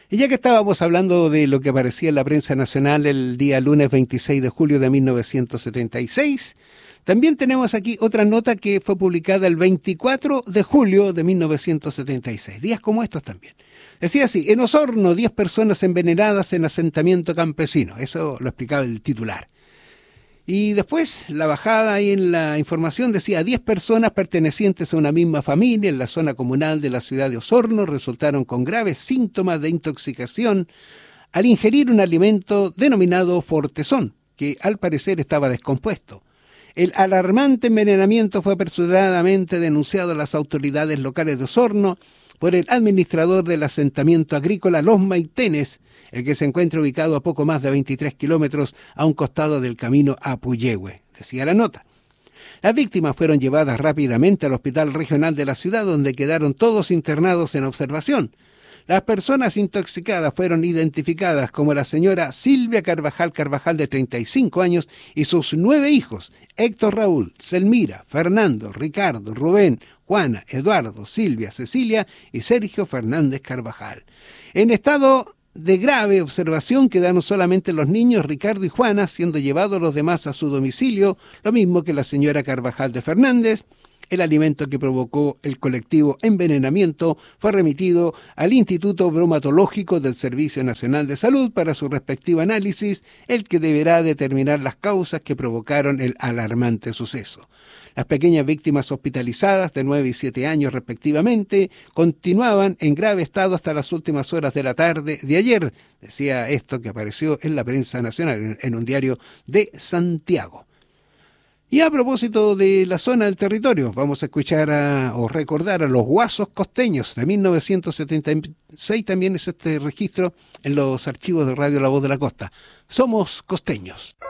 Y ya que estábamos hablando de lo que aparecía en la prensa nacional el día lunes 26 de julio de 1976, también tenemos aquí otra nota que fue publicada el 24 de julio de 1976, días como estos también. Decía así: en Osorno, 10 personas envenenadas en asentamiento campesino. Eso lo explicaba el titular. Y después, la bajada ahí en la información decía: 10 personas pertenecientes a una misma familia en la zona comunal de la ciudad de Osorno resultaron con graves síntomas de intoxicación al ingerir un alimento denominado fortezón, que al parecer estaba descompuesto. El alarmante envenenamiento fue apresuradamente denunciado a las autoridades locales de Osorno por el administrador del asentamiento agrícola Los Maitenes, el que se encuentra ubicado a poco más de 23 kilómetros a un costado del camino a Puyehue, decía la nota. Las víctimas fueron llevadas rápidamente al hospital regional de la ciudad, donde quedaron todos internados en observación. Las personas intoxicadas fueron identificadas como la señora Silvia Carvajal Carvajal, de 35 años, y sus 9 hijos: Héctor Raúl, Selmira, Fernando, Ricardo, Rubén, Juana, Eduardo, Silvia, Cecilia y Sergio Fernández Carvajal. En estado de grave observación quedaron solamente los niños Ricardo y Juana, siendo llevados los demás a su domicilio, lo mismo que la señora Carvajal de Fernández. El alimento que provocó el colectivo envenenamiento fue remitido al Instituto Bromatológico del Servicio Nacional de Salud para su respectivo análisis, el que deberá determinar las causas que provocaron el alarmante suceso. Las pequeñas víctimas hospitalizadas, de 9 y 7 años respectivamente, continuaban en grave estado hasta las últimas horas de la tarde de ayer. Decía esto que apareció en la prensa nacional, en un diario de Santiago. Y a propósito de la zona del territorio, vamos a escuchar o recordar a los Guasos Costeños de 1976. También es este registro en los archivos de Radio La Voz de la Costa. Somos costeños.